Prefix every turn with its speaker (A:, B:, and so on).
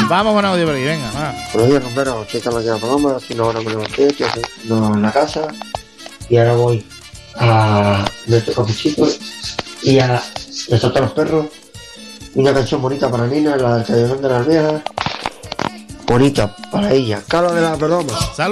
A: Vamos con audio por ahí, venga, va.
B: Buenos días, compañeros. Soy Carlos de la Paloma. Hace una hora me levanté, estoy haciendo en la casa. Y ahora voy a meter cafecito y a desatar los perros. Una canción bonita para Nina, la del Callejón de las Viejas. Bonita para ella. Carlos de la Paloma.